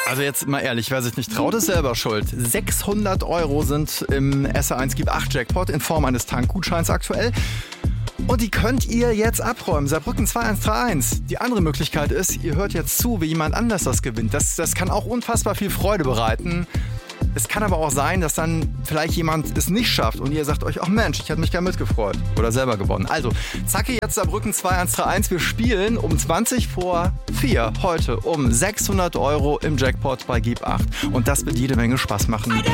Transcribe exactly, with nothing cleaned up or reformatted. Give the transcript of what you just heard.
Also jetzt mal ehrlich, wer sich nicht traut, ist selber schuld. sechshundert Euro sind im S R eins Gib acht Jackpot in Form eines Tankgutscheins aktuell. Und die könnt ihr jetzt abräumen. Saarbrücken zwei eins drei eins. Die andere Möglichkeit ist, ihr hört jetzt zu, wie jemand anders das gewinnt. Das, das kann auch unfassbar viel Freude bereiten. Es kann aber auch sein, dass dann vielleicht jemand es nicht schafft und ihr sagt euch, ach Mensch, ich hätte mich gerne mitgefreut oder selber gewonnen. Also, zacke jetzt Saarbrücken zwei eins drei eins. Wir spielen um zwanzig vor vier heute um sechshundert Euro im Jackpot bei Gib acht. Und das wird jede Menge Spaß machen.